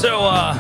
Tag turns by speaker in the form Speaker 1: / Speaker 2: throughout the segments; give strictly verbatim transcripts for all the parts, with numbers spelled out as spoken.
Speaker 1: So, uh,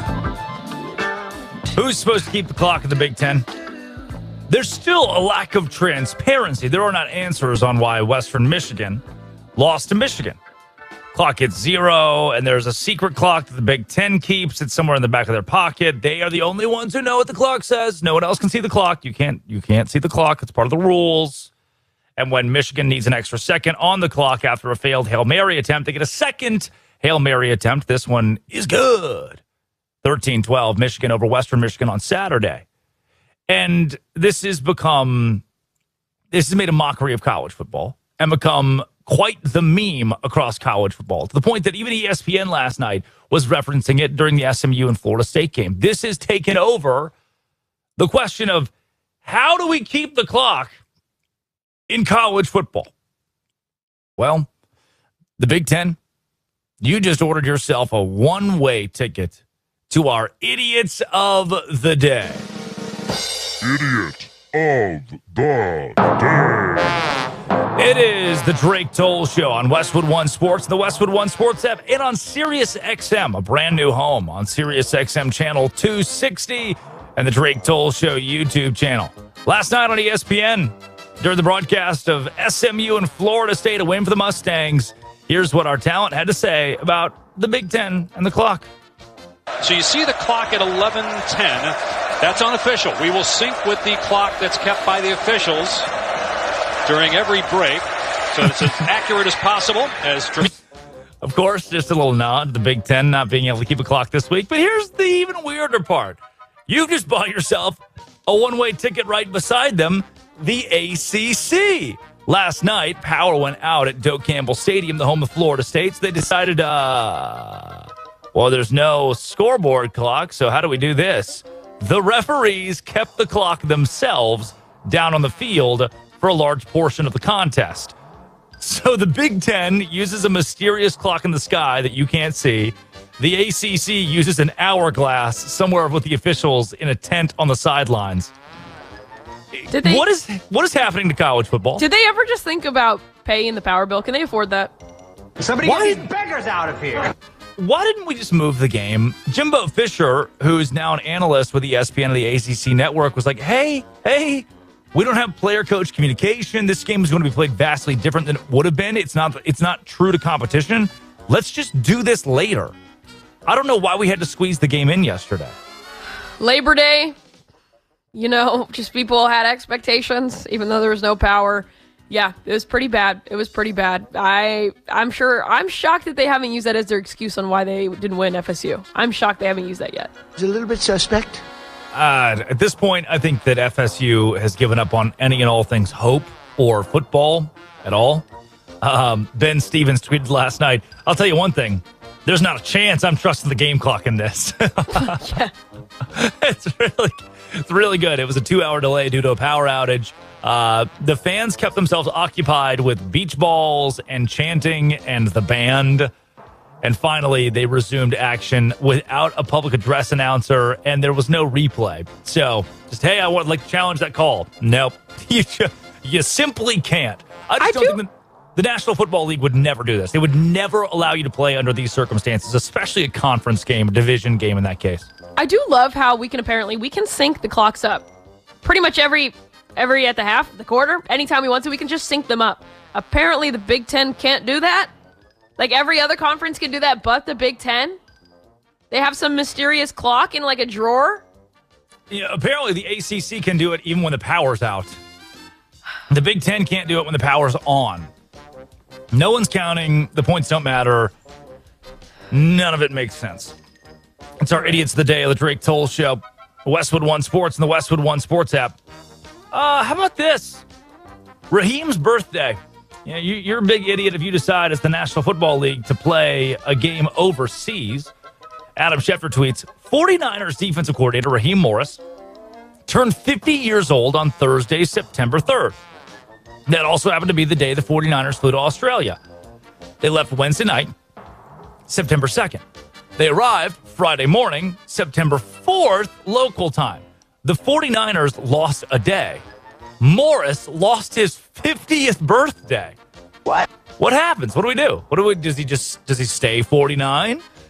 Speaker 1: who's supposed to keep the clock in the Big Ten? There's still a lack of transparency. There are not answers on why Western Michigan lost to Michigan. Clock hits zero, and there's a secret clock that the Big Ten keeps. It's somewhere in the back of their pocket. They are the only ones who know what the clock says. No one else can see the clock. You can't, you can't see the clock. It's part of the rules. And when Michigan needs an extra second on the clock after a failed Hail Mary attempt, they get a second Hail Mary attempt. This one is good. thirteen twelve, Michigan over Western Michigan on Saturday. And this has become, this has made a mockery of college football and become quite the meme across college football, to the point that even E S P N last night was referencing it during the S M U and Florida State game. This has taken over the question of how do we keep the clock in college football? Well, the Big Ten, you just ordered yourself a one-way ticket to our Idiots of the Day.
Speaker 2: Idiot of the Day.
Speaker 1: It is the Drake Toll Show on Westwood One Sports, the Westwood One Sports app, and on Sirius X M, a brand new home on Sirius X M channel two sixty and the Drake Toll Show YouTube channel. Last night on E S P N, during the broadcast of S M U and Florida State, a win for the Mustangs, here's what our talent had to say about the Big Ten and the clock.
Speaker 3: So you see the clock at eleven ten. That's unofficial. We will sync with the clock that's kept by the officials during every break, so it's as accurate as possible. As
Speaker 1: Of course, just a little nod to the Big Ten not being able to keep a clock this week. But here's the even weirder part. You just bought yourself a one-way ticket right beside them, the A C C. Last night, power went out at Doak Campbell Stadium, the home of Florida State. So they decided, uh, well, there's no scoreboard clock, so how do we do this? The referees kept the clock themselves down on the field for a large portion of the contest. So the Big Ten uses a mysterious clock in the sky that you can't see. The A C C uses an hourglass somewhere with the officials in a tent on the sidelines.
Speaker 4: Did they,
Speaker 1: what is what is happening to college football?
Speaker 4: Did they ever just think about paying the power bill? Can they afford that?
Speaker 5: Somebody
Speaker 1: Why-
Speaker 5: get these beggars out of here.
Speaker 1: Why didn't we just move the game? Jimbo Fisher, who's now an analyst with E S P N and the A C C network, was like, hey, hey, we don't have player-coach communication. This game is going to be played vastly different than it would have been. It's not, it's not true to competition. Let's just do this later. I don't know why we had to squeeze the game in yesterday.
Speaker 4: Labor Day, you know, just people had expectations, even though there was no power. Yeah, it was pretty bad. It was pretty bad. I, I'm sure, I'm shocked that they haven't used that as their excuse on why they didn't win F S U. I'm shocked they haven't used that yet.
Speaker 5: It's a little bit suspect.
Speaker 1: Uh, at this point, I think that F S U has given up on any and all things hope or football at all. Um, Ben Stevens tweeted last night, I'll tell you one thing. There's not a chance I'm trusting the game clock in this.
Speaker 4: Yeah.
Speaker 1: It's really, it's really good. It was a two-hour delay due to a power outage. Uh, the fans kept themselves occupied with beach balls and chanting and the band. And finally, they resumed action without a public address announcer, and there was no replay. So, just, hey, I would like to challenge that call. Nope. You, you simply can't. I just
Speaker 4: I
Speaker 1: don't
Speaker 4: do-
Speaker 1: think the, the National Football League would never do this. They would never allow you to play under these circumstances, especially a conference game, a division game in that case.
Speaker 4: I do love how we can apparently, we can sync the clocks up. Pretty much every, every at the half, the quarter, anytime we want to, we can just sync them up. Apparently, the Big Ten can't do that. Like, every other conference can do that, but the Big Ten? They have some mysterious clock in, like, a drawer?
Speaker 1: Yeah, apparently, the A C C can do it even when the power's out. The Big Ten can't do it when the power's on. No one's counting. The points don't matter. None of it makes sense. It's our Idiots of the Day of the Drake Toll Show. Westwood One Sports and the Westwood One Sports app. Uh, how about this? Raheem's birthday. Yeah, you, you're a big idiot if you decide as the National Football League to play a game overseas. Adam Schefter tweets, forty-niners defensive coordinator Raheem Morris turned fifty years old on Thursday, September third. That also happened to be the day the forty-niners flew to Australia. They left Wednesday night, September second. They arrived Friday morning, September fourth, local time. The forty-niners lost a day. Morris lost his fiftieth birthday.
Speaker 5: What?
Speaker 1: What happens? What do we do? What do we? Does he just does he stay forty-nine?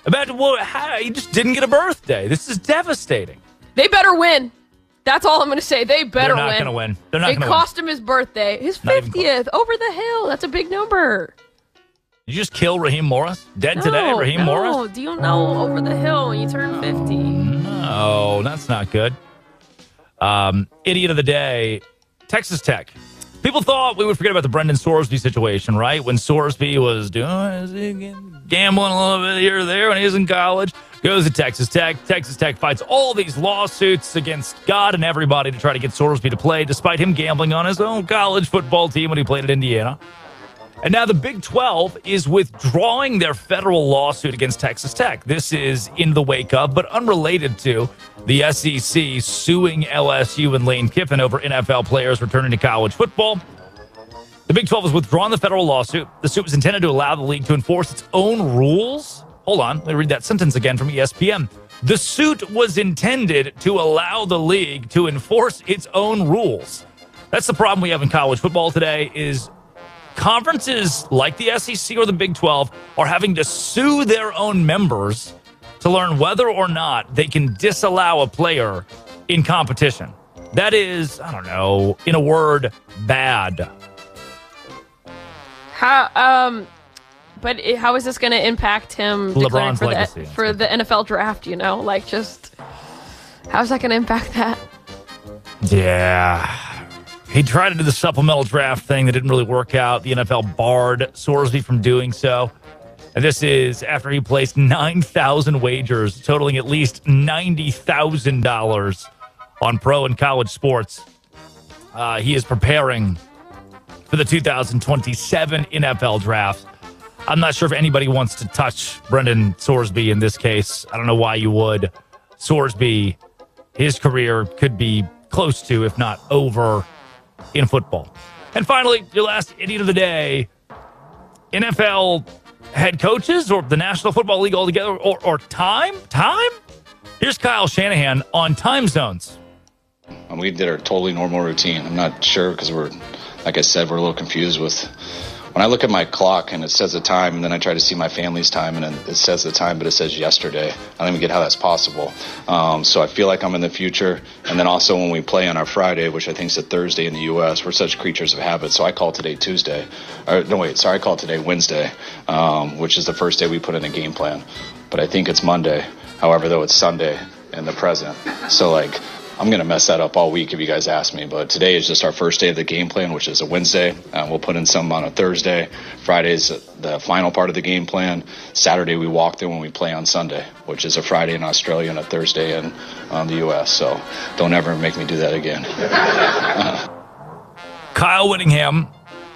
Speaker 1: Imagine, well, how, he just didn't get a birthday. This is devastating.
Speaker 4: They better win. That's all I'm going to say. They better
Speaker 1: They're not
Speaker 4: win.
Speaker 1: going to win. They're not
Speaker 4: It
Speaker 1: going to
Speaker 4: cost him his birthday. His
Speaker 1: Not even
Speaker 4: fiftieth. Over the hill. That's a big number.
Speaker 1: Did you just kill Raheem Morris? Dead
Speaker 4: No,
Speaker 1: today, Raheem
Speaker 4: no.
Speaker 1: Morris?
Speaker 4: Do you know over the hill when you turn fifty?
Speaker 1: No, that's not good. Um, idiot of the day, Texas Tech. People thought we would forget about the Brendan Sorsby situation, right? When Sorsby was doing gambling a little bit here or there when he was in college, goes to Texas Tech. Texas Tech fights all these lawsuits against God and everybody to try to get Sorsby to play, despite him gambling on his own college football team when he played at Indiana. And now the Big twelve is withdrawing their federal lawsuit against Texas Tech. This is in the wake of, but unrelated to, the S E C suing L S U and Lane Kiffin over N F L players returning to college football. The Big twelve has withdrawn the federal lawsuit. The suit was intended to allow the league to enforce its own rules. Hold on, let me read that sentence again from E S P N. The suit was intended to allow the league to enforce its own rules. That's the problem we have in college football today is conferences like the S E C or the Big twelve are having to sue their own members to learn whether or not they can disallow a player in competition. That is, I don't know, in a word, bad.
Speaker 4: How um, but it, how is this going to impact him declaring
Speaker 1: LeBron's
Speaker 4: for
Speaker 1: legacy.
Speaker 4: the for the N F L draft? You know, like just how's that going to impact that?
Speaker 1: Yeah. He tried to do the supplemental draft thing that didn't really work out. The N F L barred Sorsby from doing so. And this is after he placed nine thousand wagers, totaling at least ninety thousand dollars on pro and college sports. Uh, he is preparing for the two thousand twenty-seven N F L draft. I'm not sure if anybody wants to touch Brendan Sorsby in this case. I don't know why you would. Sorsby, his career could be close to, if not over, in football. And finally, your last idiot of the day, N F L head coaches or the National Football League altogether, or, or time? Time? Here's Kyle Shanahan on time zones.
Speaker 6: And we did our totally normal routine. I'm not sure because we're, like I said, we're a little confused with, when I look at my clock and it says the time, and then I try to see my family's time, and it says the time, but it says yesterday. I don't even get how that's possible. Um, so I feel like I'm in the future. And then also when we play on our Friday, which I think is a Thursday in the U S, we're such creatures of habit. So I call today Tuesday. Or, no, wait, sorry, I call today Wednesday, um, which is the first day we put in a game plan. But I think it's Monday. However, though, it's Sunday in the present. So, like, I'm going to mess that up all week if you guys ask me. But today is just our first day of the game plan, which is a Wednesday. Uh, we'll put in some on a Thursday. Friday's the final part of the game plan. Saturday we walk through when we play on Sunday, which is a Friday in Australia and a Thursday in um, the U S. So don't ever make me do that again.
Speaker 1: Kyle Whittingham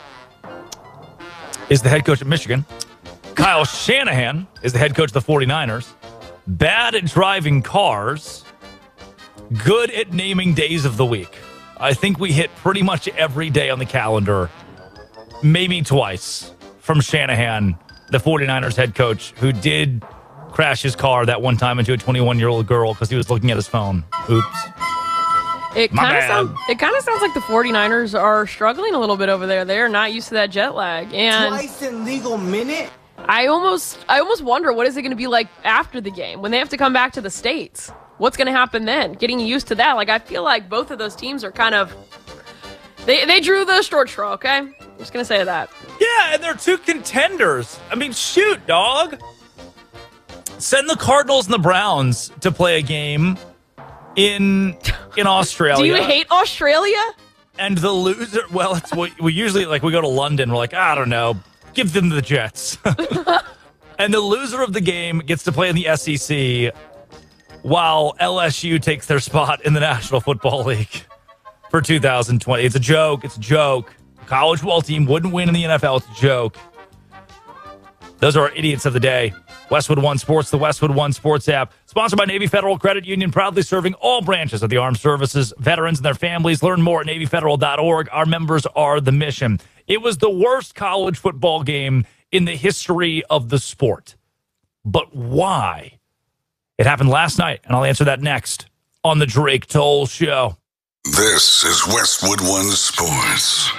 Speaker 1: is the head coach at Michigan. Kyle Shanahan is the head coach of the forty-niners. Bad at driving cars. Good at naming days of the week. I think we hit pretty much every day on the calendar, maybe twice, from Shanahan, the forty-niners head coach, who did crash his car that one time into a twenty-one-year-old girl because he was looking at his phone. Oops.
Speaker 4: It
Speaker 1: My
Speaker 4: kind of
Speaker 1: bad.
Speaker 4: sounds it kind of sounds like the forty-niners are struggling a little bit over there. They're not used to that jet lag. And
Speaker 5: Twice in legal minute?
Speaker 4: I almost I almost wonder what is it going to be like after the game when they have to come back to the States? What's going to happen then? Getting used to that. Like, I feel like both of those teams are kind of they they drew the short straw, okay? I'm just going to say that.
Speaker 1: Yeah, and they're two contenders. I mean, shoot, dog. Send the Cardinals and the Browns to play a game in in Australia.
Speaker 4: Do you hate Australia?
Speaker 1: And the loser, well, it's we, we usually, like, we go to London. We're like, I don't know, give them the Jets. And the loser of the game gets to play in the S E C while L S U takes their spot in the National Football League for two thousand twenty. It's a joke. It's a joke. College football team wouldn't win in the N F L. It's a joke. Those are our idiots of the day. Westwood One Sports, the Westwood One Sports app, sponsored by Navy Federal Credit Union, proudly serving all branches of the armed services, veterans and their families. Learn more at navy federal dot org. Our members are the mission. It was the worst college football game in the history of the sport. But why? It happened last night, and I'll answer that next on the Drake Toll Show.
Speaker 7: This is Westwood One Sports.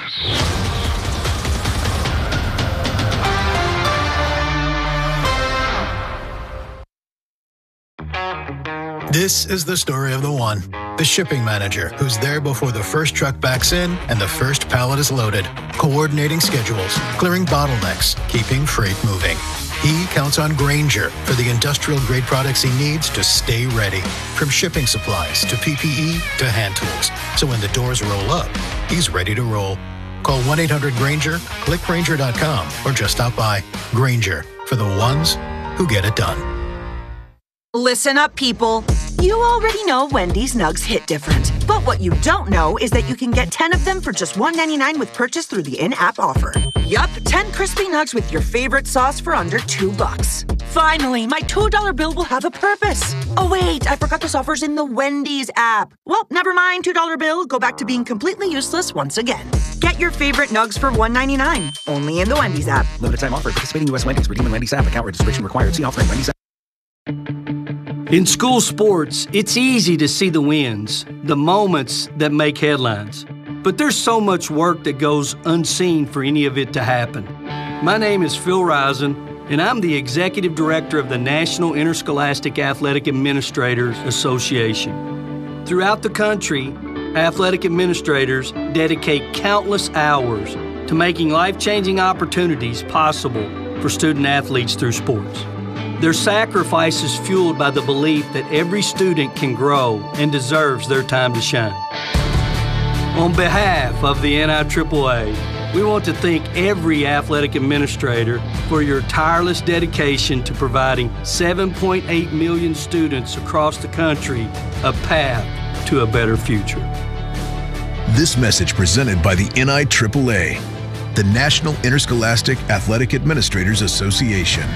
Speaker 8: This is the story of the one. The shipping manager who's there before the first truck backs in and the first pallet is loaded, coordinating schedules, clearing bottlenecks, keeping freight moving. He counts on Grainger for the industrial-grade products he needs to stay ready, from shipping supplies to P P E to hand tools. So when the doors roll up, he's ready to roll. Call one eight hundred Grainger, click Grainger dot com, or just stop by. Grainger, for the ones who get it done.
Speaker 9: Listen up, people. You already know Wendy's Nugs hit different. But what you don't know is that you can get ten of them for just one ninety-nine with purchase through the in-app offer. Yup, ten crispy nugs with your favorite sauce for under two bucks. Finally, my two dollar bill will have a purpose. Oh wait, I forgot this offer's in the Wendy's app. Well, never mind, two dollar bill. Go back to being completely useless once again. Get your favorite nugs for one ninety-nine. Only in the Wendy's app.
Speaker 10: Limited time offer. Participating U S Wendy's. Redeem in Wendy's app. Account registration required. See offer in Wendy's app.
Speaker 11: In school sports, it's easy to see the wins, the moments that make headlines. But there's so much work that goes unseen for any of it to happen. My name is Phil Risen, and I'm the Executive Director of the National Interscholastic Athletic Administrators Association. Throughout the country, athletic administrators dedicate countless hours to making life-changing opportunities possible for student athletes through sports. Their sacrifice is fueled by the belief that every student can grow and deserves their time to shine. On behalf of the N I triple A, we want to thank every athletic administrator for your tireless dedication to providing seven point eight million students across the country a path to a better future.
Speaker 12: This message presented by the N I triple A, the National Interscholastic Athletic Administrators Association.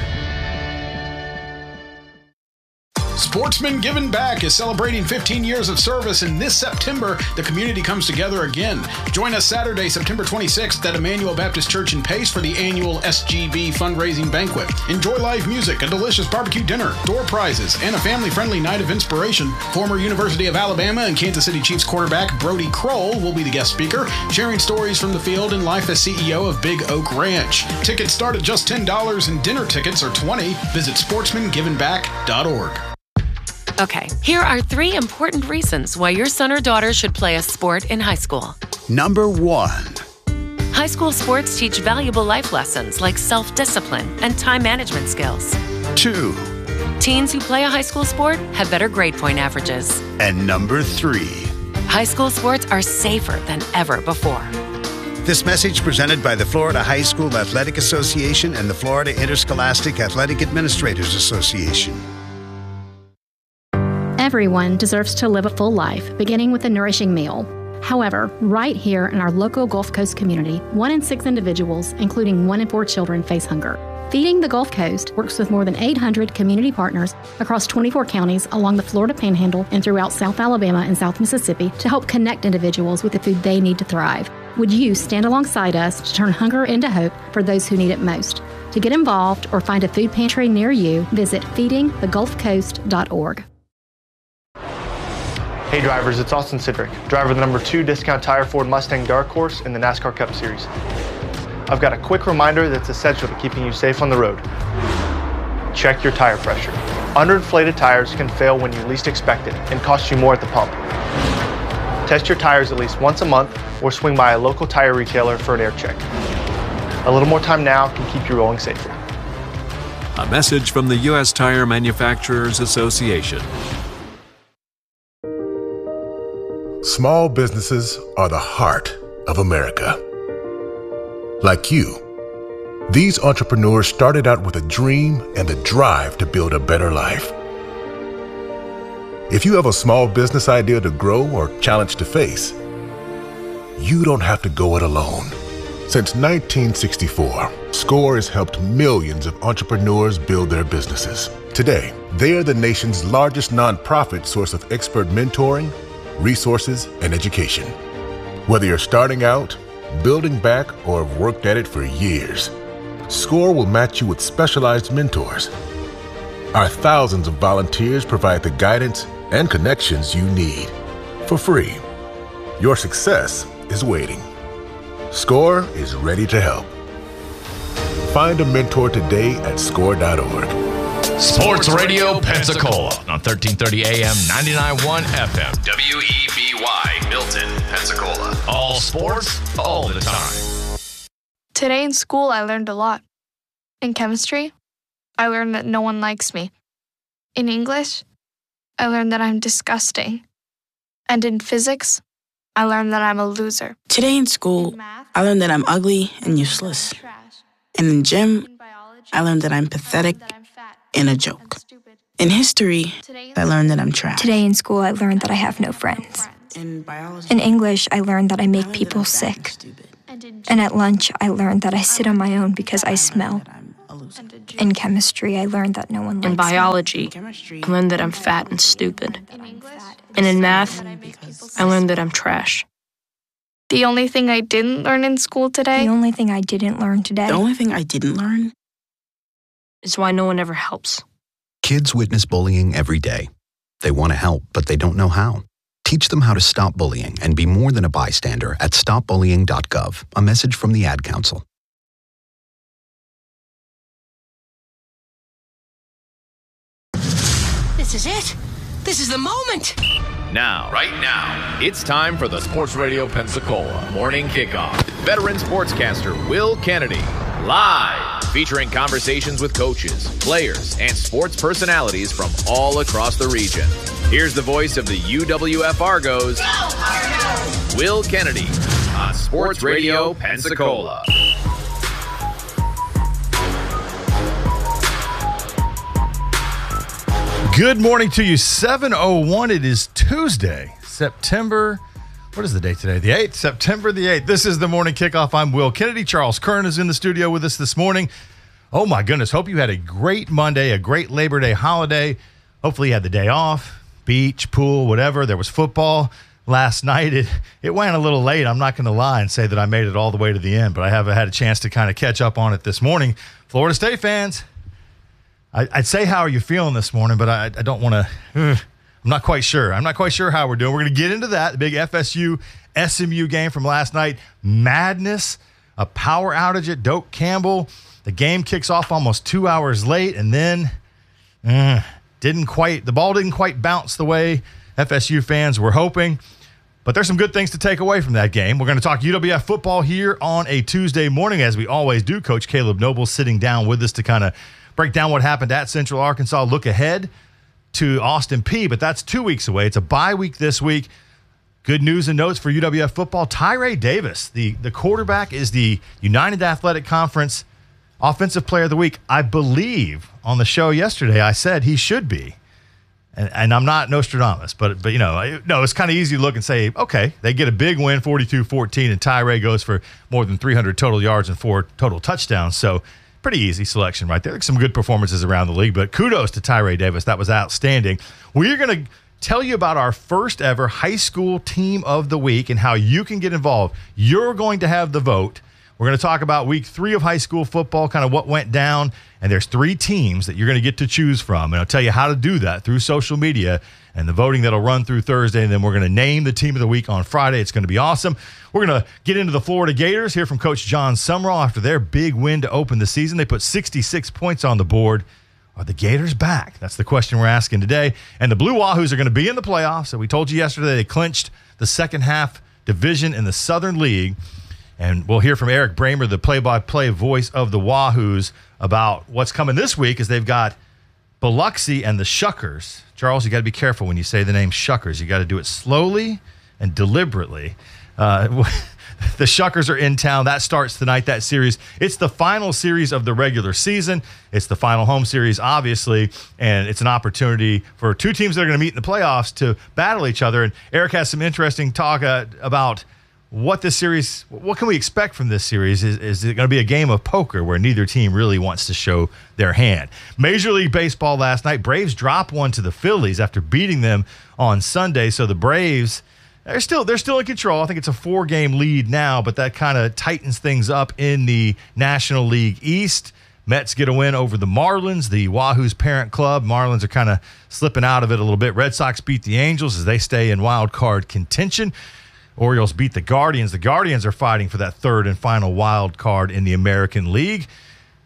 Speaker 13: Sportsmen Giving Back is celebrating fifteen years of service, and this September, the community comes together again. Join us Saturday, September twenty-sixth at Emmanuel Baptist Church in Pace for the annual S G B fundraising banquet. Enjoy live music, a delicious barbecue dinner, door prizes, and a family-friendly night of inspiration. Former University of Alabama and Kansas City Chiefs quarterback Brody Kroll will be the guest speaker, sharing stories from the field and life as C E O of Big Oak Ranch. Tickets start at just ten dollars and dinner tickets are twenty dollars. Visit sportsmen giving back dot org.
Speaker 14: Okay, here are three important reasons why your son or daughter should play a sport in high school.
Speaker 15: Number one.
Speaker 14: High school sports teach valuable life lessons like self-discipline and time management skills.
Speaker 15: Two.
Speaker 14: Teens who play a high school sport have better grade point averages.
Speaker 15: And number three.
Speaker 14: High school sports are safer than ever before.
Speaker 15: This message presented by the Florida High School Athletic Association and the Florida Interscholastic Athletic Administrators Association.
Speaker 16: Everyone deserves to live a full life, beginning with a nourishing meal. However, right here in our local Gulf Coast community, one in six individuals, including one in four children, face hunger. Feeding the Gulf Coast works with more than eight hundred community partners across twenty-four counties along the Florida Panhandle and throughout South Alabama and South Mississippi to help connect individuals with the food they need to thrive. Would you stand alongside us to turn hunger into hope for those who need it most? To get involved or find a food pantry near you, visit feeding the gulf coast dot org.
Speaker 17: Hey drivers, it's Austin Sidrick, driver of the number two Discount Tire Ford Mustang Dark Horse in the NASCAR Cup Series. I've got a quick reminder that's essential to keeping you safe on the road. Check your tire pressure. Underinflated tires can fail when you least expect it and cost you more at the pump. Test your tires at least once a month or swing by a local tire retailer for an air check. A little more time now can keep you rolling safer.
Speaker 18: A message from the U S Tire Manufacturers Association.
Speaker 19: Small businesses are the heart of America. Like you, these entrepreneurs started out with a dream and the drive to build a better life. If you have a small business idea to grow or challenge to face, you don't have to go it alone. Since nineteen sixty-four, SCORE has helped millions of entrepreneurs build their businesses. Today, they are the nation's largest nonprofit source of expert mentoring, resources, and education. Whether you're starting out, building back, or have worked at it for years, SCORE will match you with specialized mentors. Our thousands of volunteers provide the guidance and connections you need for free. Your success is waiting. SCORE is ready to help. Find a mentor today at score dot org.
Speaker 20: Sports Radio Pensacola on thirteen thirty A M, ninety-nine point one F M. W E B Y, Milton, Pensacola. All sports, all the time.
Speaker 21: Today in school, I learned a lot. In chemistry, I learned that no one likes me. In English, I learned that I'm disgusting. And in physics, I learned that I'm a loser.
Speaker 22: Today in school, I learned that I'm ugly and useless. And in gym, I learned that I'm pathetic and a joke. In history, I learned that I'm trash.
Speaker 23: Today in school, I learned that I have no friends. In English, I learned that I make people sick. And at lunch, I learned that I sit on my own because I smell. In chemistry, I learned that no one likes me.
Speaker 4: In biology, I learned that I'm fat and stupid. And in math, I learned that I'm trash.
Speaker 21: The only thing I didn't learn in school today?
Speaker 23: The only thing I didn't learn today.
Speaker 22: The only thing I didn't learn
Speaker 4: is why no one ever helps.
Speaker 24: Kids witness bullying every day. They want to help, but they don't know how. Teach them how to stop bullying and be more than a bystander at stop bullying dot gov. A message from the Ad Council.
Speaker 25: This is it. This is the moment.
Speaker 20: Now, right now, it's time for the Sports Radio Pensacola Morning Kickoff. Veteran sportscaster Will Kennedy, live, featuring conversations with coaches, players, and sports personalities from all across the region. Here's the voice of the U W F Argos, Go Argos! Will Kennedy, on Sports Radio Pensacola.
Speaker 26: Good morning to you. seven oh one. It is Tuesday, September. What is the date today? The eighth, September the eighth. This is the Morning Kickoff. I'm Will Kennedy. Charles Kern is in the studio with us this morning. Oh, my goodness. Hope you had a great Monday, a great Labor Day holiday. Hopefully you had the day off, beach, pool, whatever. There was football last night. It, it went a little late. I'm not going to lie and say that I made it all the way to the end, but I have had a chance to kind of catch up on it this morning. Florida State fans, I'd say, how are you feeling this morning? But I, I don't want to, I'm not quite sure. I'm not quite sure how we're doing. We're going to get into that. The big F S U S M U game from last night. Madness, a power outage at Doak Campbell. The game kicks off almost two hours late, and then uh, didn't quite, the ball didn't quite bounce the way F S U fans were hoping. But there's some good things to take away from that game. We're going to talk U W F football here on a Tuesday morning, as we always do. Coach Caleb Noble sitting down with us to kind of break down what happened at Central Arkansas, look ahead to Austin Peay, but that's two weeks away. It's a bye week this week. Good news and notes for U W F football. Tyree Davis, the, the quarterback, is the United Athletic Conference Offensive Player of the Week. I believe on the show yesterday I said he should be. And, and I'm not Nostradamus, but, but you know, no, it's kind of easy to look and say, okay, they get a big win, forty-two fourteen, and Tyree goes for more than three hundred total yards and four total touchdowns. So pretty easy selection right there. Some good performances around the league, but kudos to Tyree Davis. That was outstanding. We're going to tell you about our first ever high school team of the week and how you can get involved. You're going to have the vote. We're going to talk about week three of high school football, kind of what went down, and there's three teams that you're going to get to choose from, and I'll tell you how to do that through social media and the voting that'll run through Thursday, and then we're going to name the team of the week on Friday. It's going to be awesome. We're going to get into the Florida Gators, hear from Coach John Sumrall after their big win to open the season. They put sixty-six points on the board. Are the Gators back? That's the question we're asking today. And the Blue Wahoos are going to be in the playoffs. So we told you yesterday they clinched the second half division in the Southern League. And we'll hear from Eric Bramer, the play-by-play voice of the Wahoos, about what's coming this week, as they've got Biloxi and the Shuckers. Charles, you got to be careful when you say the name Shuckers. You got to do it slowly and deliberately. Uh, the Shuckers are in town. That starts tonight, that series. It's the final series of the regular season. It's the final home series, obviously, and it's an opportunity for two teams that are going to meet in the playoffs to battle each other. And Eric has some interesting talk uh, about what this series, what can we expect from this series? Is, is it going to be a game of poker where neither team really wants to show their hand? Major League Baseball last night, Braves dropped one to the Phillies after beating them on Sunday. So the Braves, they're still they're still in control. I think it's a four-game lead now, but that kind of tightens things up in the National League East. Mets get a win over the Marlins, the Wahoo's parent club. Marlins are kind of slipping out of it a little bit. Red Sox beat the Angels as they stay in wild card contention. Orioles beat the Guardians. The Guardians are fighting for that third and final wild card in the American League.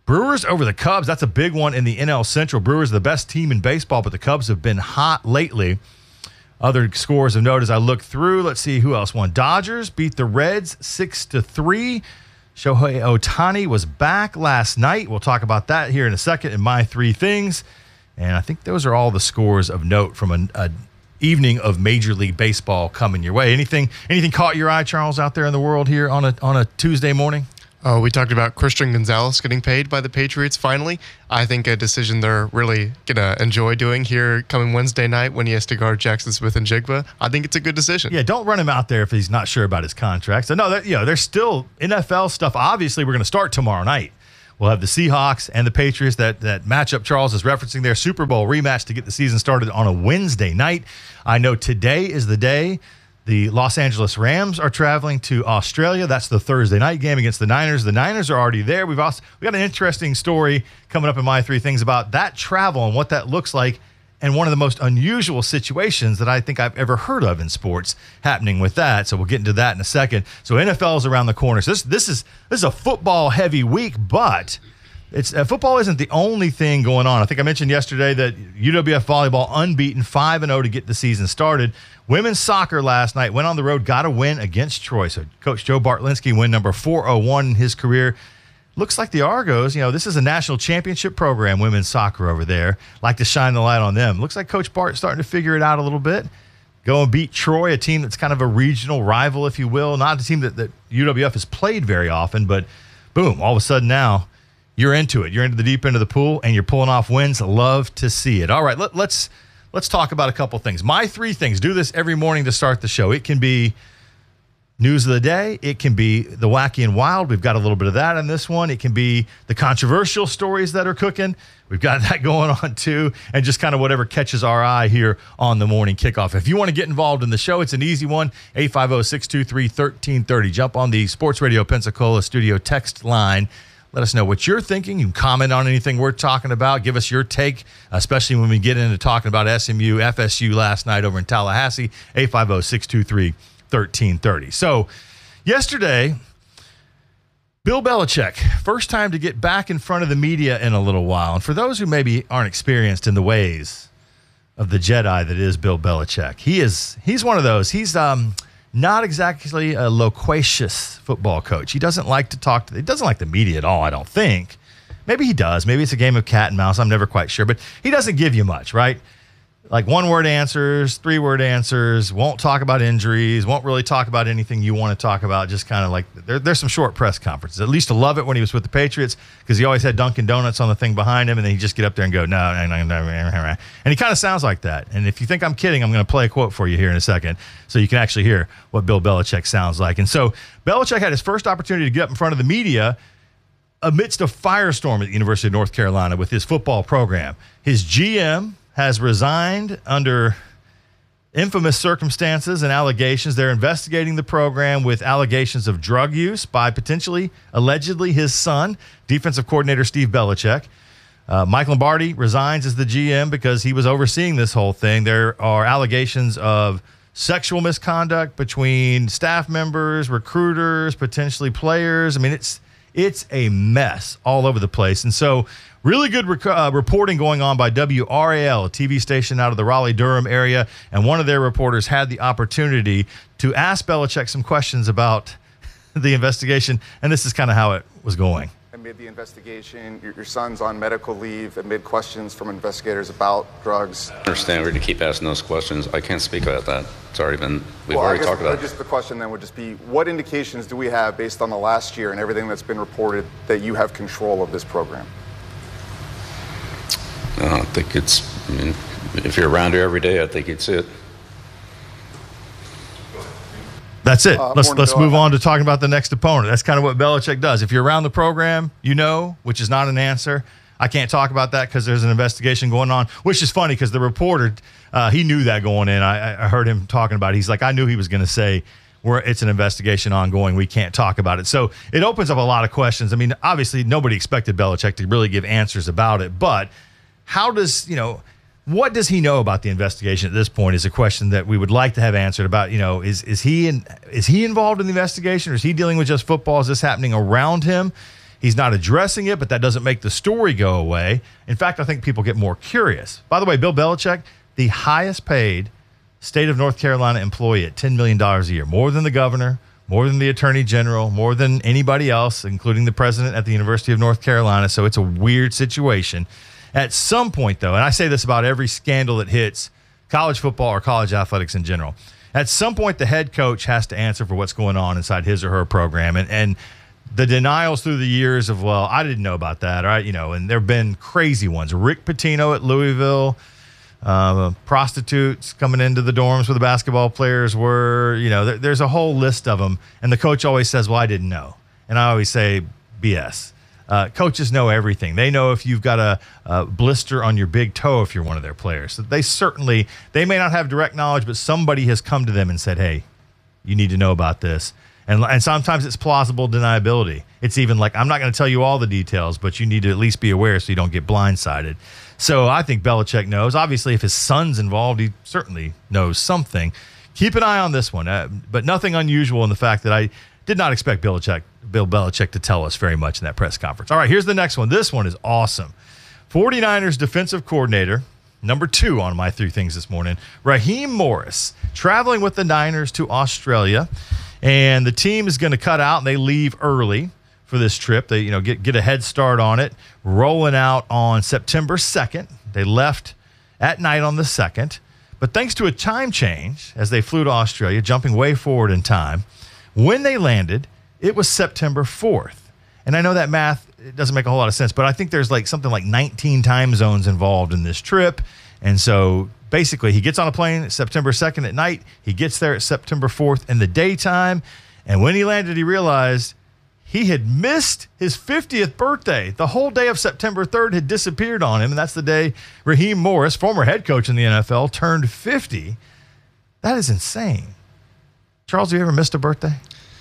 Speaker 26: Brewers over the Cubs. That's a big one in the N L Central. Brewers are the best team in baseball, but the Cubs have been hot lately. Other scores of note as I look through. Let's see who else won. Dodgers beat the Reds six to three. Shohei Ohtani was back last night. We'll talk about that here in a second in my three things. And I think those are all the scores of note from an a evening of Major League Baseball coming your way. Anything anything caught your eye, Charles, out there in the world here on a on a Tuesday morning?
Speaker 1: Uh, we talked about Christian Gonzalez getting paid by the Patriots finally. I think a decision they're really going to enjoy doing here coming Wednesday night when he has to guard Jackson Smith and Jigba. I think it's a good decision.
Speaker 26: Yeah, don't run him out there if he's not sure about his contract. So, no, that, you know, there's still N F L stuff. Obviously, we're going to start tomorrow night. We'll have the Seahawks and the Patriots. That, that matchup Charles is referencing their Super Bowl rematch to get the season started on a Wednesday night. I know today is the day the Los Angeles Rams are traveling to Australia. That's the Thursday night game against the Niners. The Niners are already there. We've also we got an interesting story coming up in my three things about that travel and what that looks like, and one of the most unusual situations that I think I've ever heard of in sports happening with that. So we'll get into that in a second. So N F L is around the corner. So this this is this is a football heavy week, but it's uh, football isn't the only thing going on. I think I mentioned yesterday that U W F volleyball unbeaten five and oh to get the season started. Women's soccer last night went on the road, got a win against Troy. So Coach Joe Bartlinski win number four oh one in his career. Looks like the Argos, you know, this is a national championship program, women's soccer over there. Like to shine the light on them. Looks like Coach Bart's starting to figure it out a little bit. Go and beat Troy, a team that's kind of a regional rival, if you will. Not a team that, that U W F has played very often, but boom, all of a sudden now you're into it. You're into the deep end of the pool, and you're pulling off wins. Love to see it. All right, let, let's let's talk about a couple things. My three things. Do this every morning to start the show. It can be news of the day. It can be the wacky and wild. We've got a little bit of that in this one. It can be the controversial stories that are cooking. We've got that going on too, and just kind of whatever catches our eye here on the morning kickoff. If you want to get involved in the show, it's an easy one, eight five zero, six two three, one three three zero. Jump on the Sports Radio Pensacola studio text line. Let us know what you're thinking. You can comment on anything we're talking about. Give us your take, especially when we get into talking about S M U, F S U last night over in Tallahassee, eight five zero, six two three, one three three zero. So yesterday, Bill Belichick, first time to get back in front of the media in a little while. And for those who maybe aren't experienced in the ways of the Jedi that is Bill Belichick, he is he's one of those. He's um not exactly a loquacious football coach. He doesn't like to talk to, he doesn't like the media at all, I don't think. Maybe he does. Maybe it's a game of cat and mouse. I'm never quite sure. But he doesn't give you much, right? Like one-word answers, three-word answers, won't talk about injuries, won't really talk about anything you want to talk about, just kind of like there, there's some short press conferences. At least to love it when he was with the Patriots, because he always had Dunkin' Donuts on the thing behind him, and then he'd just get up there and go, no, no, no, no, no. And he kind of sounds like that. And if you think I'm kidding, I'm going to play a quote for you here in a second so you can actually hear what Bill Belichick sounds like. And so Belichick had his first opportunity to get up in front of the media amidst a firestorm at the University of North Carolina with his football program. His G M has resigned under infamous circumstances and allegations. They're investigating the program with allegations of drug use by potentially, allegedly, his son, defensive coordinator Steve Belichick. Uh, Mike Lombardi resigns as the G M because he was overseeing this whole thing. There are allegations of sexual misconduct between staff members, recruiters, potentially players. I mean, it's it's a mess all over the place. And so really good rec- uh, reporting going on by W R A L, a T V station out of the Raleigh-Durham area, and one of their reporters had the opportunity to ask Belichick some questions about the investigation, and this is kind of how it was going.
Speaker 2: Amid the investigation, your, your son's on medical leave, amid questions from investigators about drugs.
Speaker 3: I understand we're going to keep asking those questions. I can't speak about that. It's already been, we've
Speaker 2: well,
Speaker 3: already
Speaker 2: I guess,
Speaker 3: talked about
Speaker 2: it. Just the question then would just be, what indications do we have based on the last year and everything that's been reported that you have control of this program?
Speaker 3: I don't think it's, I mean, if you're around here every day, I think you'd see it.
Speaker 26: That's it.
Speaker 2: Uh,
Speaker 26: let's let's move
Speaker 2: Bill.
Speaker 26: on to talking about the next opponent. That's kind of what Belichick does. If you're around the program, you know, which is not an answer. I can't talk about that because there's an investigation going on, which is funny because the reporter, uh, he knew that going in. I, I heard him talking about it. He's like, I knew he was going to say, We're, it's an investigation ongoing. We can't talk about it. So it opens up a lot of questions. I mean, obviously, nobody expected Belichick to really give answers about it, but how does, you know, what does he know about the investigation at this point is a question that we would like to have answered about, you know, is is he in, is he involved in the investigation, or is he dealing with just football? Is this happening around him? He's not addressing it, but that doesn't make the story go away. In fact, I think people get more curious. By the way, Bill Belichick, the highest paid state of North Carolina employee at ten million dollars a year, more than the governor, more than the attorney general, more than anybody else, including the president at the University of North Carolina. So it's a weird situation. At some point, though, and I say this about every scandal that hits college football or college athletics in general, at some point the head coach has to answer for what's going on inside his or her program. And, and the denials through the years of, well, I didn't know about that, right? You know, and there have been crazy ones. Rick Pitino at Louisville, uh, prostitutes coming into the dorms where the basketball players were. You know, there, there's a whole list of them. And the coach always says, well, I didn't know. And I always say, B S. Uh, coaches know everything. They know if you've got a, a blister on your big toe if you're one of their players. So they certainly, they may not have direct knowledge, but somebody has come to them and said, hey, you need to know about this. And, and sometimes it's plausible deniability. It's even like, I'm not going to tell you all the details, but you need to at least be aware so you don't get blindsided. So I think Belichick knows. Obviously, if his son's involved, he certainly knows something. Keep an eye on this one, uh, but nothing unusual in the fact that I did not expect Belichick, Bill Belichick to tell us very much in that press conference. All right, here's the next one. This one is awesome. 49ers defensive coordinator, number two on my three things this morning, Raheem Morris, traveling with the Niners to Australia. And the team is going to cut out, and they leave early for this trip. They, you know, get get a head start on it, rolling out on September second. They left at night on the second. But thanks to a time change, as they flew to Australia, jumping way forward in time, when they landed, it was September fourth. And I know that math, it doesn't make a whole lot of sense, but I think there's like something like nineteen time zones involved in this trip. And so basically, he gets on a plane September second at night. He gets there at September fourth in the daytime. And when he landed, he realized he had missed his fiftieth birthday. The whole day of September third had disappeared on him. And that's the day Raheem Morris, former head coach in the N F L, turned fifty. That is insane. Charles, have you ever missed a birthday?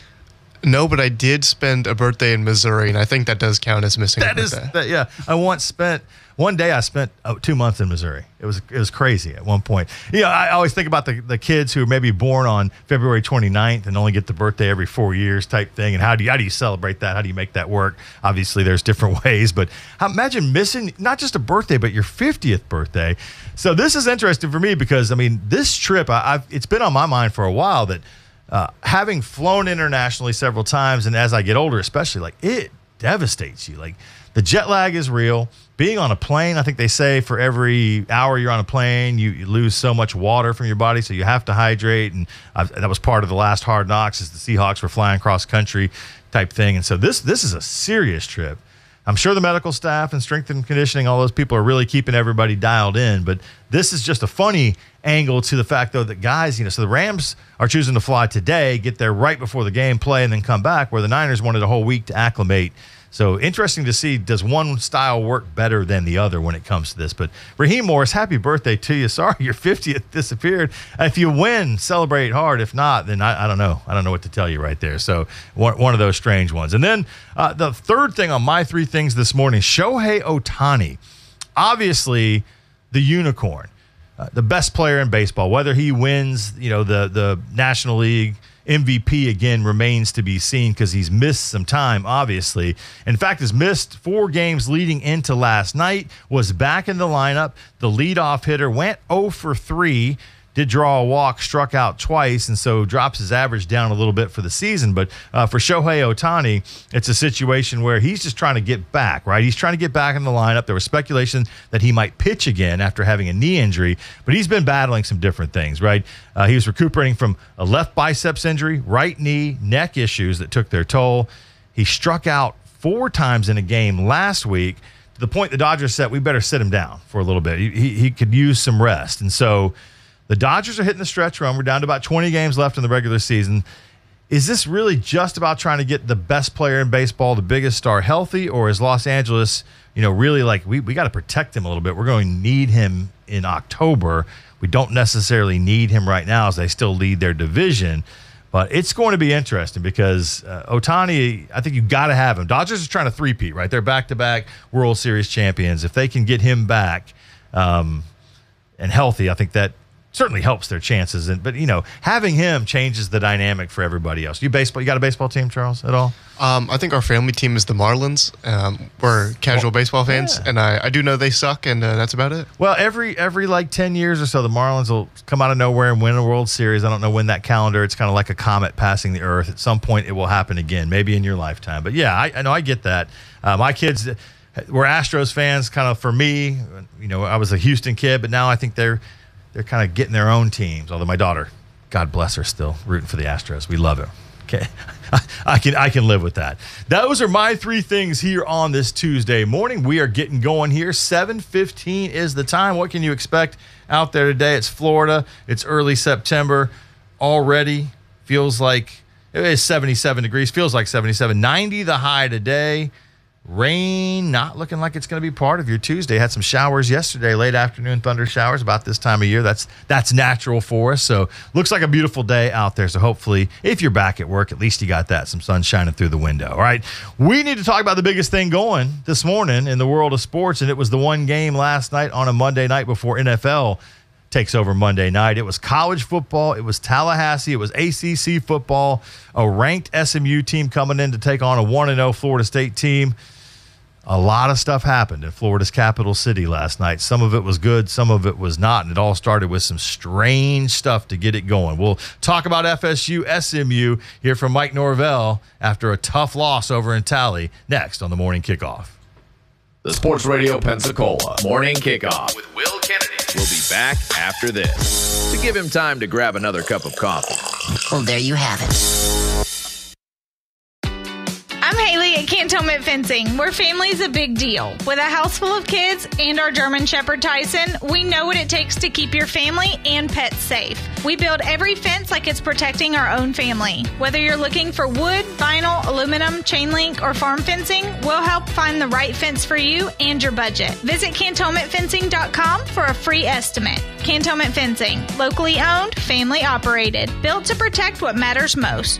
Speaker 1: No, but I did spend a birthday in Missouri, and I think that does count as missing
Speaker 26: That
Speaker 1: a
Speaker 26: is,
Speaker 1: birthday.
Speaker 26: that, yeah. I once spent, one day I spent uh, two months in Missouri. It was it was crazy at one point. You know, I always think about the, the kids who are maybe born on February twenty-ninth and only get the birthday every four years type thing, and how do you, how do you celebrate that? How do you make that work? Obviously, there's different ways, but how, imagine missing not just a birthday, but your fiftieth birthday. So this is interesting for me because, I mean, this trip, I, I've it's been on my mind for a while that Uh, having flown internationally several times, and as I get older especially, like, it devastates you. Like, the jet lag is real. Being on a plane, I think they say for every hour you're on a plane, you, you lose so much water from your body, so you have to hydrate. And I've, that was part of the last Hard Knocks, as the Seahawks were flying cross country type thing. And so this this is a serious trip. I'm sure the medical staff and strength and conditioning, all those people are really keeping everybody dialed in. But this is just a funny angle to the fact, though, that guys, you know, so the Rams are choosing to fly today, get there right before the game, play, and then come back, where the Niners wanted a whole week to acclimate. So interesting to see, does one style work better than the other when it comes to this? But Raheem Morris, happy birthday to you. Sorry your fiftieth disappeared. If you win, celebrate hard. If not, then I, I don't know. I don't know what to tell you right there. So one, one of those strange ones. And then uh, the third thing on my three things this morning, Shohei Ohtani, obviously the unicorn, uh, the best player in baseball. Whether he wins, you know, the the National League M V P again remains to be seen, because he's missed some time, obviously. In fact, has missed four games leading into last night, was back in the lineup. The leadoff hitter went oh for three, did draw a walk, struck out twice, and so drops his average down a little bit for the season. But uh, for Shohei Ohtani, it's a situation where he's just trying to get back, right? He's trying to get back in the lineup. There was speculation that he might pitch again after having a knee injury, but he's been battling some different things, right? Uh, he was recuperating from a left biceps injury, right knee, neck issues that took their toll. He struck out four times in a game last week, to the point the Dodgers said, we better sit him down for a little bit. He, he, he could use some rest. And so the Dodgers are hitting the stretch run. We're down to about twenty games left in the regular season. Is this really just about trying to get the best player in baseball, the biggest star, healthy, or is Los Angeles, you know, really like, we, we got to protect him a little bit? We're going to need him in October. We don't necessarily need him right now, as they still lead their division. But it's going to be interesting because uh, Ohtani, I think you got to have him. Dodgers are trying to three-peat, right? They're back-to-back World Series champions. If they can get him back um, and healthy, I think that certainly helps their chances. And but you know, having him changes the dynamic for everybody else. You baseball, you got a baseball team, Charles, at all?
Speaker 1: Um, I think our family team is the Marlins. Um, we're casual baseball fans,
Speaker 26: yeah.
Speaker 1: and I, I do know they suck, and uh, that's about it.
Speaker 26: Well, every every like ten years or so, the Marlins will come out of nowhere and win a World Series. I don't know when that calendar. It's kind of like a comet passing the Earth. At some point, it will happen again, maybe in your lifetime. But yeah, I, I know I get that. Uh, my kids were Astros fans, kind of for me. You know, I was a Houston kid, but now I think they're they're kind of getting their own teams. Although my daughter, God bless her, still rooting for the Astros. We love her. Okay, I can I can live with that. Those are my three things here on this Tuesday morning. We are getting going here. seven fifteen is the time. What can you expect out there today? It's Florida. It's early September already. Feels like it is seventy-seven degrees. Feels like seventy-seven. ninety the high today. Rain not looking like it's going to be part of your Tuesday. Had some showers yesterday, late afternoon thunder showers about this time of year. That's that's natural for us. So looks like a beautiful day out there. So hopefully, if you're back at work, at least you got that, some sun shining through the window. All right, we need to talk about the biggest thing going this morning in the world of sports, and it was the one game last night on a Monday night before N F L takes over Monday night. It was college football. It was Tallahassee. It was A C C football. A ranked S M U team coming in to take on a one and oh Florida State team. A lot of stuff happened in Florida's capital city last night. Some of it was good, some of it was not, and it all started with some strange stuff to get it going. We'll talk about F S U, S M U, hear from Mike Norvell after a tough loss over in Tally, next on the Morning Kickoff.
Speaker 20: The Sports Radio Pensacola Morning Kickoff with Will Kennedy. We'll be back after this to give him time to grab another cup of coffee.
Speaker 25: Well, there you have it.
Speaker 5: I'm Haley at Cantonment Fencing, where family's a big deal. With a house full of kids and our German Shepherd Tyson, we know what it takes to keep your family and pets safe. We build every fence like it's protecting our own family. Whether you're looking for wood, vinyl, aluminum, chain link, or farm fencing, we'll help find the right fence for you and your budget. Visit cantonment fencing dot com for a free estimate. Cantonment Fencing, locally owned, family operated, built to protect what matters most.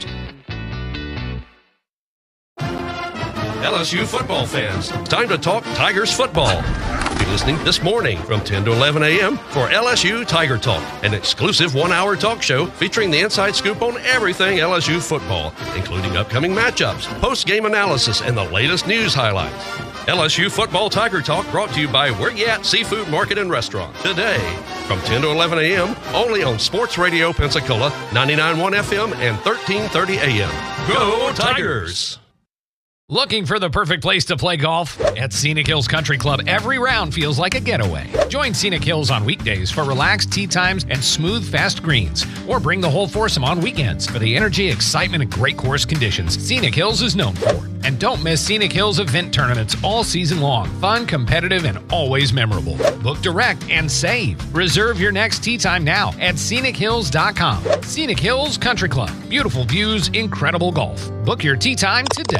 Speaker 6: L S U football fans, it's time to talk Tigers football. Be listening this morning from ten to eleven a.m. for L S U Tiger Talk, an exclusive one-hour talk show featuring the inside scoop on everything L S U football, including upcoming matchups, post-game analysis, and the latest news highlights. L S U Football Tiger Talk brought to you by Where You At Seafood Market and Restaurant. Today, from ten to eleven a.m., only on Sports Radio Pensacola, ninety-nine point one F M and thirteen thirty A M. Go Tigers!
Speaker 7: Looking for the perfect place to play golf? At Scenic Hills Country Club, every round feels like a getaway. Join Scenic Hills on weekdays for relaxed tee times and smooth, fast greens. Or bring the whole foursome on weekends for the energy, excitement, and great course conditions Scenic Hills is known for. And don't miss Scenic Hills event tournaments all season long. Fun, competitive, and always memorable. Book direct and save. Reserve your next tee time now at scenic hills dot com. Scenic Hills Country Club. Beautiful views, incredible golf. Book your tee time today.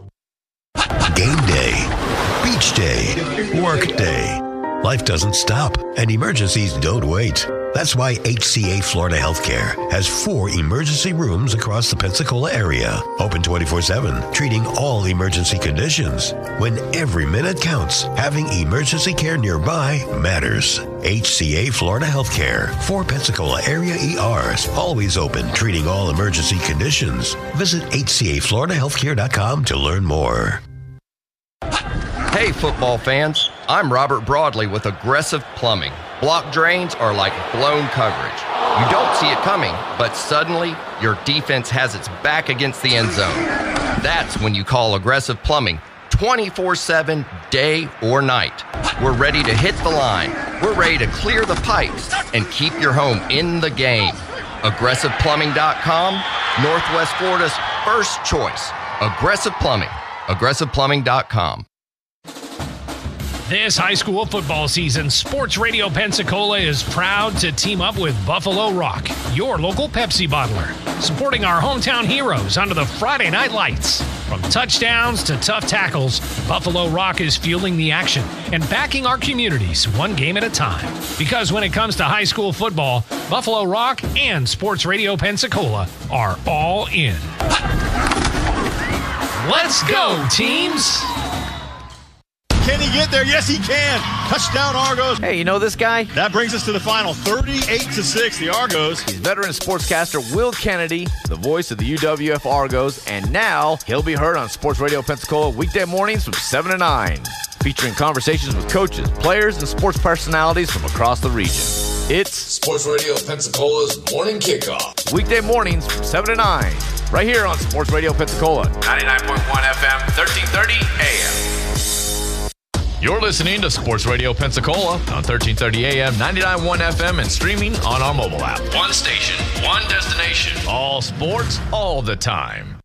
Speaker 8: Game day, beach day, work day. Life doesn't stop, and emergencies don't wait. That's why H C A Florida Healthcare has four emergency rooms across the Pensacola area, open twenty-four seven, treating all emergency conditions. When every minute counts, having emergency care nearby matters. H C A Florida Healthcare, four Pensacola area E Rs, always open, treating all emergency conditions. Visit H C A Florida Healthcare dot com to learn more.
Speaker 9: Hey football fans, I'm Robert Broadley with Aggressive Plumbing. Block drains are like blown coverage. You don't see it coming, but suddenly your defense has its back against the end zone. That's when you call Aggressive Plumbing twenty-four seven, day or night. We're ready to hit the line. We're ready to clear the pipes and keep your home in the game. aggressive plumbing dot com, Northwest Florida's first choice. Aggressive Plumbing. aggressive plumbing dot com.
Speaker 7: This high school football season, Sports Radio Pensacola is proud to team up with Buffalo Rock, your local Pepsi bottler, supporting our hometown heroes under the Friday Night Lights. From touchdowns to tough tackles, Buffalo Rock is fueling the action and backing our communities one game at a time. Because when it comes to high school football, Buffalo Rock and Sports Radio Pensacola are all in. Let's go, teams!
Speaker 10: Can he get there? Yes, he can. Touchdown, Argos.
Speaker 20: Hey, you know this guy?
Speaker 10: That brings us to the final, thirty-eight to six, the Argos.
Speaker 20: He's veteran sportscaster Will Kennedy, the voice of the U W F Argos, and now he'll be heard on Sports Radio Pensacola weekday mornings from seven to nine, featuring conversations with coaches, players, and sports personalities from across the region. It's
Speaker 11: Sports Radio Pensacola's Morning Kickoff.
Speaker 20: Weekday mornings from seven to nine, right here on Sports Radio Pensacola.
Speaker 11: ninety-nine point one F M, thirteen thirty A M.
Speaker 20: You're listening to Sports Radio Pensacola on thirteen thirty A M, ninety-nine point one F M, and streaming on our mobile app.
Speaker 11: One station, one destination.
Speaker 20: All sports, all the time.